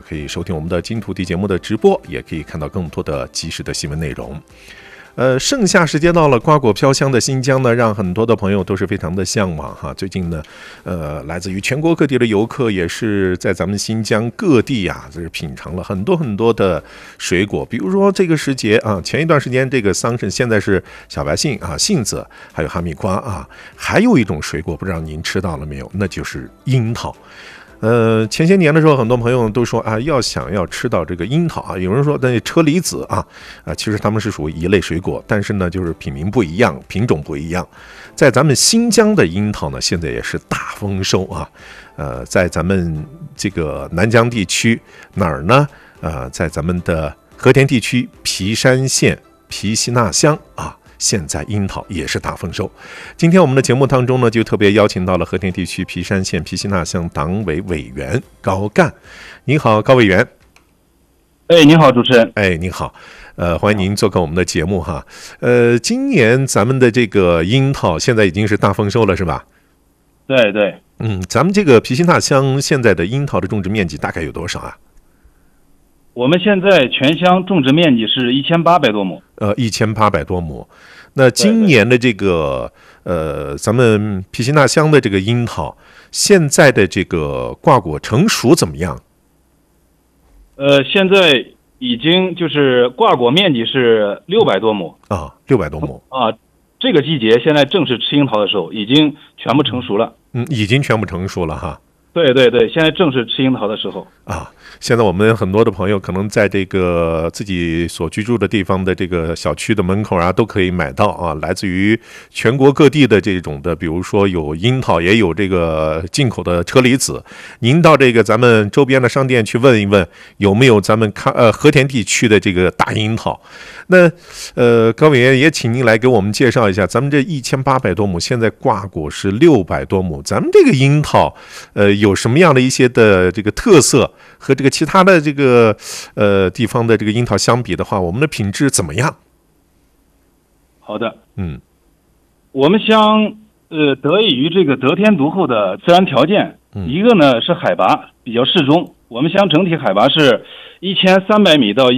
可以收听我们的金土地节目的直播，也可以看到更多的及时的新闻内容。盛夏时节到了，瓜果飘香的新疆呢，让很多的朋友都是非常的向往哈。最近呢，来自于全国各地的游客也是在咱们新疆各地啊，就是品尝了很多很多的水果。比如说这个时节啊，前一段时间这个桑葚，现在是小白杏啊、杏子，还有哈密瓜啊，还有一种水果，不知道您吃到了没有？那就是樱桃。前些年的时候，很多朋友都说啊，想要吃到这个樱桃啊，有人说那车厘子其实它们是属于一类水果，但是呢，就是品名不一样，品种不一样。在咱们新疆的樱桃呢，现在也是大丰收啊。在咱们这个南疆地区哪儿呢？在咱们的和田地区皮山县皮西纳乡啊。现在樱桃也是大丰收。今天我们的节目当中呢，就特别邀请到了和田地区皮山县皮西纳乡党委委员高干。您好，高委员。 您好，主持人。 您好，欢迎您做客我们的节目哈。今年咱们的这个樱桃现在已经是大丰收了，是吧？ 对对。 咱们这个皮西纳乡现在的樱桃的种植面积大概有多少啊？ 我们现在全乡种植面积是1800多亩 ，1800多亩。那今年的这个咱们皮西纳乡的这个樱桃，现在的这个挂果成熟怎么样？ 现在已经就是挂果面积是600多亩啊，600多亩啊。这个季节现在正是吃樱桃的时候，已经全部成熟了。 已经全部成熟了哈。 对对对，现在正是吃樱桃的时候啊。现在我们很多的朋友可能在这个自己所居住的地方的这个小区的门口啊，都可以买到啊，来自于全国各地的这种的，比如说有樱桃，也有这个进口的车厘子。您到这个咱们周边的商店去问一问，有没有咱们和田地区的这个大樱桃。那高委员也请您来给我们介绍一下，咱们这1800多亩现在挂果是600多亩，咱们这个樱桃有什么样的一些的这个特色，和这个其他的这个地方的这个樱桃相比的话，我们的品质怎么样？ 好的，我们乡得益于这个得天独厚的自然条件，一个呢是海拔比较适中，我们乡整体海拔是1300米到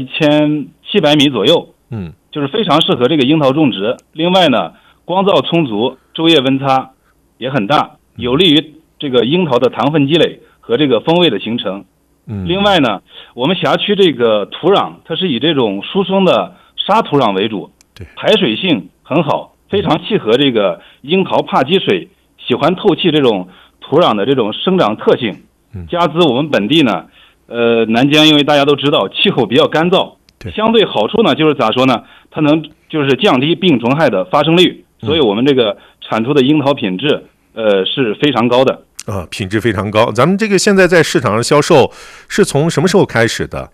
1700米左右，就是非常适合这个樱桃种植。另外呢，光照充足，昼夜温差也很大，有利于这个樱桃的糖分积累和这个风味的形成。另外呢，我们辖区这个土壤它是以这种疏松的沙土壤为主，排水性很好，非常契合这个樱桃怕积水、喜欢透气这种土壤的这种生长特性。加之我们本地呢，南疆因为大家都知道气候比较干燥，相对好处呢就是咋说呢，它能就是降低病虫害的发生率，所以我们这个产出的樱桃品质是非常高的。 品质非常高。咱们这个现在在市场上销售是从什么时候开始的？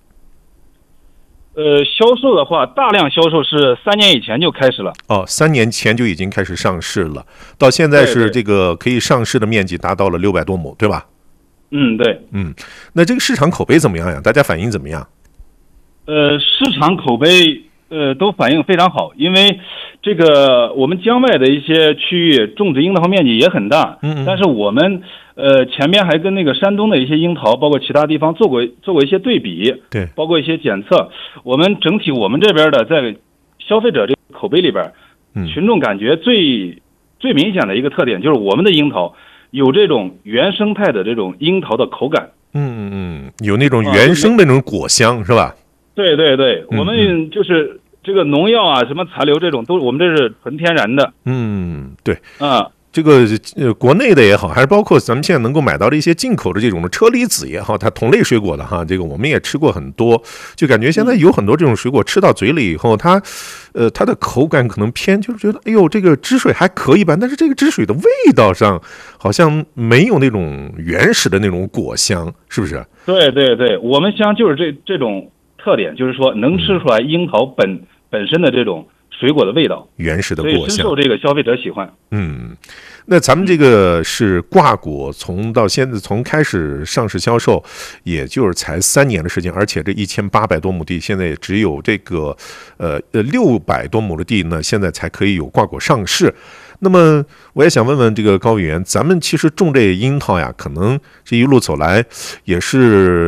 销售的话，大量销售是3年以前就开始了。 3年前就已经开始上市了，到现在是这个可以上市的面积达到了600多亩，对吧？ 对。 那这个市场口碑怎么样呀？大家反应怎么样？ 市场口碑都反应非常好，因为这个我们疆外的一些区域种植樱桃面积也很大，但是我们前面还跟那个山东的一些樱桃，包括其他地方做过一些对比， 对， 包括一些检测。我们这边的在消费者这个口碑里边，群众感觉最明显的一个特点就是我们的樱桃有这种原生态的这种樱桃的口感， 有那种原生的那种果香，是吧？ 对对对，我们就是这个农药啊，什么残留这种，我们这是纯天然的。 对。这个国内的也好，还是包括咱们现在能够买到的一些进口的这种的车厘子也好，它同类水果的哈，这个我们也吃过很多，就感觉现在有很多这种水果吃到嘴里以后，它的口感可能偏，就是觉得哎呦这个汁水还可以吧，但是这个汁水的味道上好像没有那种原始的那种果香，是不是？ 对对对，我们乡就是这种特点，就是说能吃出来樱桃本身的这种水果的味道， 原始的果香， 所以深受这个消费者喜欢。 那咱们这个是挂果，从开始上市销售，也就是才3年的时间，而且这1800多亩地，现在也只有这个600多亩的地呢，现在才可以有挂果上市。那么我也想问问这个高委员，咱们其实种这樱桃呀，可能这一路走来也是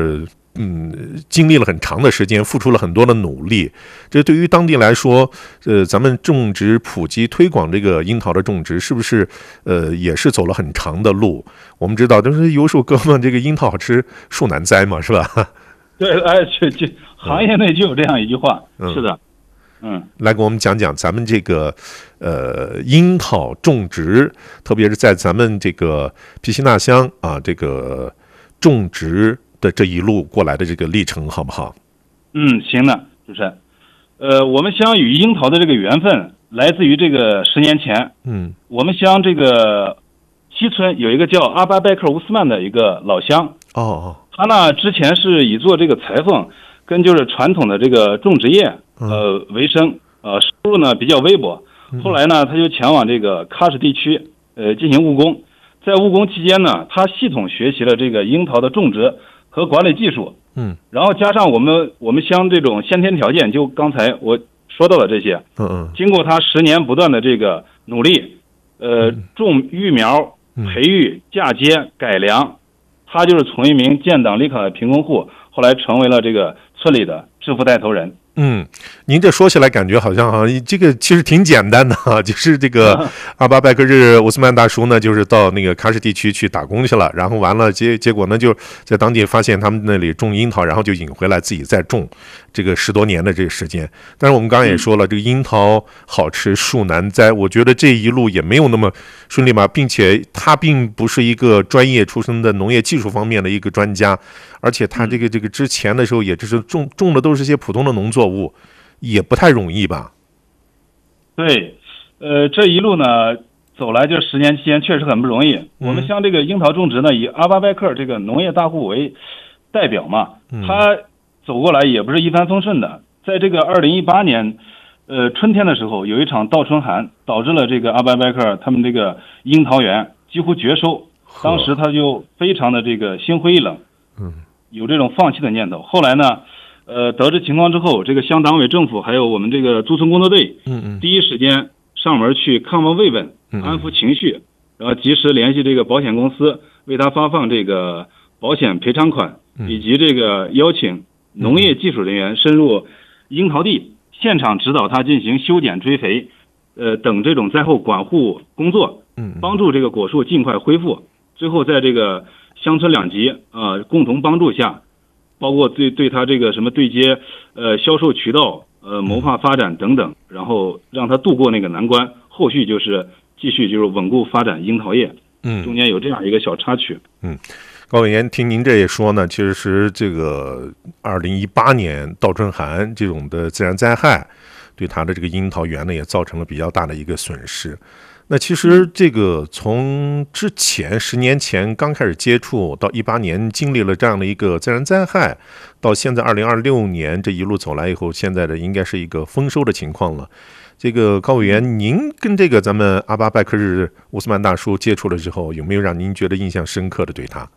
经历了很长的时间，付出了很多的努力。这对于当地来说，咱们种植普及推广这个樱桃的种植，是不是也是走了很长的路？我们知道，就是有首歌嘛，这个樱桃好吃树难栽嘛，是吧？ 对，就行业内就有这样一句话，是的。 来给我们讲讲咱们这个樱桃种植，特别是在咱们这个皮西纳乡啊，这个种植的这一路过来的这个历程，好不好？ 行的，主持人。我们乡与樱桃的这个缘分来自于这个10年前。我们乡这个西村有一个叫阿巴拜克乌斯曼的一个老乡。他呢之前是以做这个裁缝跟就是传统的这个种植业为生，收入呢比较微薄。后来呢他就前往这个喀什地区进行务工。在务工期间呢，他系统学习了这个樱桃的种植和管理技术。然后加上我们乡这种先天条件，就刚才我说到的这些。经过他10年不断的这个努力，种育苗、培育、嫁接、改良，他就是从一名建档立考的贫困户，后来成为了这个村里的致富带头人。 您这说起来感觉好像这个其实挺简单的就是这个阿巴拜克日乌斯曼大叔呢，就是到那个喀什地区去打工去了，然后完了结果呢就在当地发现他们那里种樱桃，然后就引回来自己再种，这个10多年的这个时间。但是我们刚刚也说了，这个樱桃好吃树难栽，我觉得这一路也没有那么顺利嘛，并且他并不是一个专业出身的农业技术方面的一个专家，而且他这个之前的时候也只是种的都是些普通的农作物，也不太容易吧？ 对，这一路呢走来这10年期间确实很不容易。我们像这个樱桃种植呢，以阿巴拜克这个农业大户为代表嘛，他走过来也不是一帆风顺的。在这个2018年春天的时候，有一场倒春寒，导致了这个阿巴拜克他们这个樱桃园几乎绝收。当时他就非常的这个心灰意冷，有这种放弃的念头。后来呢得知情况之后，这个乡党委政府还有我们这个驻村工作队，第一时间上门去看望慰问，安抚情绪，然后及时联系这个保险公司，为他发放这个保险赔偿款，以及这个邀请农业技术人员深入樱桃地，现场指导他进行修剪、追肥，等这种灾后管护工作，帮助这个果树尽快恢复。最后在这个乡村两级共同帮助下，包括对他这个什么对接销售渠道谋划发展等等，然后让他度过那个难关，后续就是继续就是稳固发展樱桃业。中间有这样一个小插曲。 高委员，听您这也说呢，其实这个2018年倒春寒这种的自然灾害，对他的这个樱桃园呢也造成了比较大的一个损失。那其实这个从之前10年前刚开始接触，到18年经历了这样的一个自然灾害，到现在2026年这一路走来以后，现在的应该是一个丰收的情况了。这个高委员，您跟这个咱们阿巴拜克日乌斯曼大叔接触了之后，有没有让您觉得印象深刻的对他？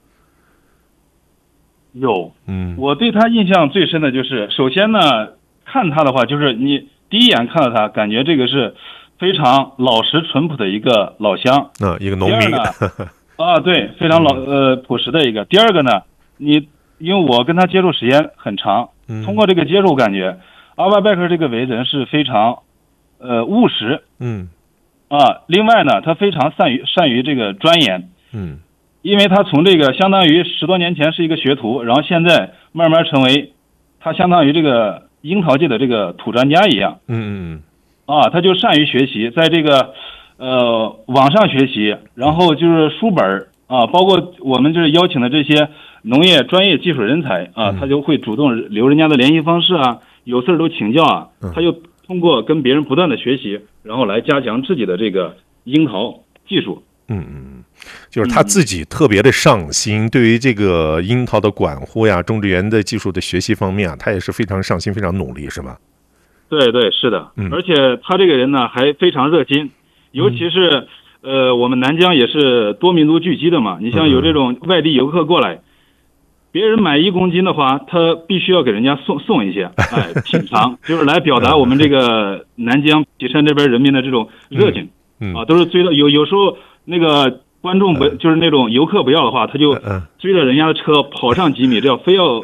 有，我对他印象最深的就是，首先呢，看他的话，就是你第一眼看到他，感觉这个是非常老实淳朴的一个老乡， 一个农民。 第二呢，对，非常朴实的一个。第二个呢，因为我跟他接触时间很长，通过这个接触，感觉阿巴拜克这个为人是非常务实，另外呢，他非常善于这个钻研，因为他从这个相当于10多年前是一个学徒，然后现在慢慢成为他相当于这个樱桃界的这个土专家一样，他就善于学习，在这个网上学习，然后就是书本包括我们就是邀请的这些农业专业技术人才他就会主动留人家的联系方式有事都请教他就通过跟别人不断的学习，然后来加强自己的这个樱桃技术。 就是他自己特别的上心，对于这个樱桃的管护呀、种植园的技术的学习方面他也是非常上心、非常努力，是吧？ 对对，是的。而且他这个人呢还非常热心，尤其是我们南疆也是多民族聚集的嘛，你像有这种外地游客过来，别人买1公斤的话，他必须要给人家送一些，品尝，就是来表达我们这个南疆岐山这边人民的这种热情，都是追到有时候那个观众就是那种游客不要的话，他就追着人家的车跑上几米，这样非要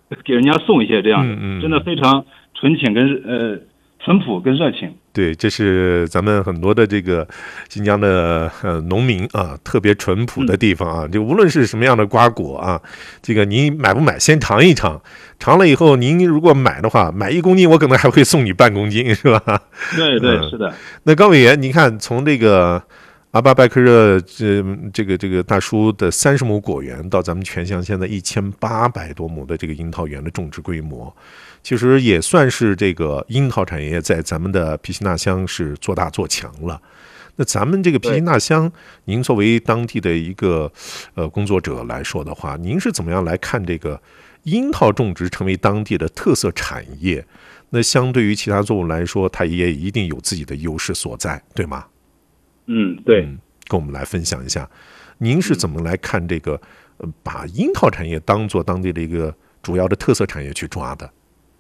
给人家送一些这样的，真的非常纯情跟淳朴跟热情。 对，这是咱们很多的这个新疆的农民啊，特别淳朴的地方啊。就无论是什么样的瓜果啊，这个您买不买，先尝一尝，尝了以后，您如果买的话，买1公斤，我可能还会送你半公斤，是吧？ 对对，是的。 那高委员，您看从这个阿巴拜克热这个大叔的30亩果园，到咱们全乡现在1800多亩的这个樱桃园的种植规模，其实也算是这个樱桃产业在咱们的皮西纳乡是做大做强了。那咱们这个皮西纳乡，您作为当地的一个工作者来说的话，您是怎么样来看这个樱桃种植成为当地的特色产业？那相对于其他作物来说，它也一定有自己的优势所在，对吗？ 对， 跟我们来分享一下，您是怎么来看这个把樱桃产业当做当地的一个主要的特色产业去抓的？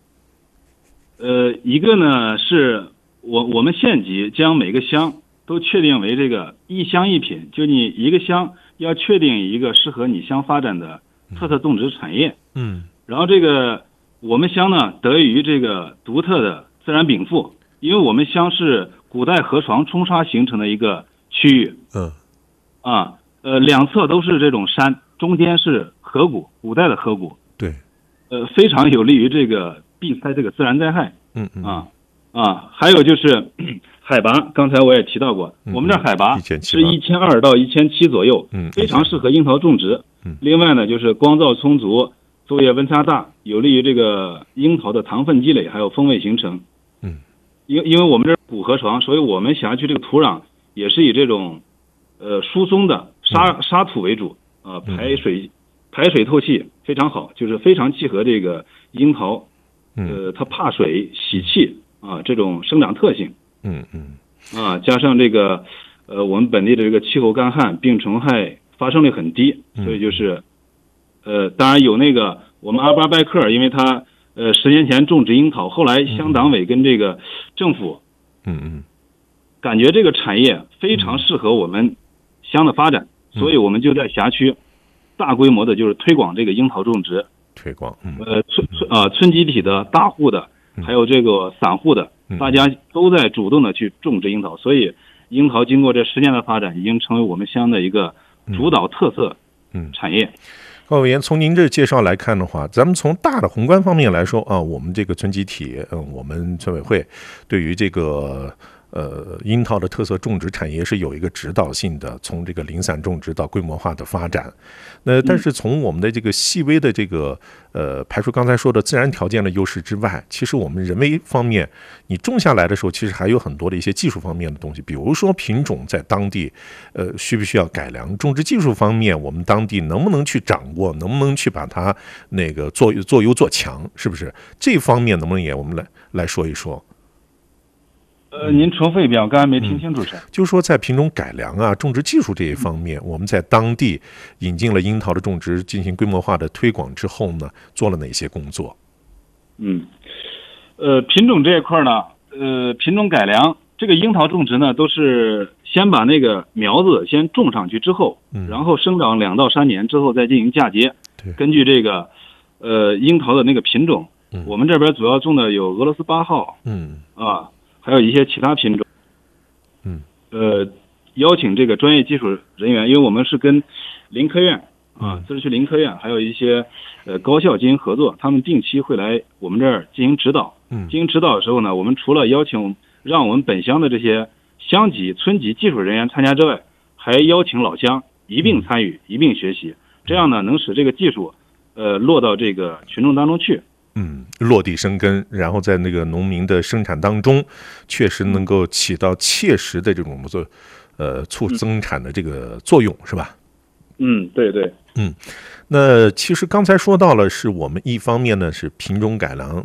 一个呢是我们县级将每个乡都确定为这个一乡一品，就你一个乡要确定一个适合你乡发展的特色种植产业。然后这个我们乡呢得益于这个独特的自然禀赋，因为我们乡是古代河床冲刷形成的一个区域。两侧都是这种山，中间是河谷，古代的河谷。 对， 非常有利于这个避开这个自然灾害。还有就是海拔，刚才我也提到过，我们这海拔是1200到1700左右，非常适合樱桃种植。另外呢，就是光照充足，作业温差大，有利于这个樱桃的糖分积累，还有风味形成。因为我们这古河床，所以我们辖区这个土壤也是以这种疏松的沙土为主啊，排水透气非常好，就是非常契合这个樱桃它怕水喜气啊这种生长特性。加上这个我们本地的这个气候干旱，病虫害发生率很低，所以就是当然有那个我们阿巴拜克，因为他10年前种植樱桃，后来乡党委跟这个政府感觉这个产业非常适合我们乡的发展，所以我们就在辖区大规模的就是推广这个樱桃种植， 推广村集体的、大户的，还有这个散户的，大家都在主动的去种植樱桃，所以樱桃经过这10年的发展，已经成为我们乡的一个主导特色产业。 高委员，从您这介绍来看的话，咱们从大的宏观方面来说啊，我们这个村集体，我们村委会对于这个樱桃的特色种植产业是有一个指导性的，从这个零散种植到规模化的发展。那但是从我们的这个细微的这个排除刚才说的自然条件的优势之外，其实我们人为方面，你种下来的时候，其实还有很多的一些技术方面的东西，比如说品种在当地需不需要改良，种植技术方面我们当地能不能去掌握，能不能去把它那个做优做强，是不是？这方面能不能也我们来说一说？ 您重复一遍，我刚才没听清楚。 就是说，在品种改良啊、种植技术这一方面，我们在当地引进了樱桃的种植，进行规模化的推广之后呢，做了哪些工作？ 品种这一块呢，品种改良，这个樱桃种植呢，都是先把那个苗子先种上去之后，然后生长2到3年之后再进行嫁接。根据这个樱桃的那个品种，我们这边主要种的有俄罗斯8号，还有一些其他品种。邀请这个专业技术人员，因为我们是跟林科院自治区林科院还有一些高校进行合作，他们定期会来我们这儿进行指导。进行指导的时候呢，我们除了邀请让我们本乡的这些乡级、村级技术人员参加之外，还邀请老乡一并参与、一并学习，这样呢能使这个技术落到这个群众当中去。 落地生根，然后在那个农民的生产当中，确实能够起到切实的这种促增产的这个作用，是吧？ 对对。 那其实刚才说到了，是我们一方面呢是品种改良，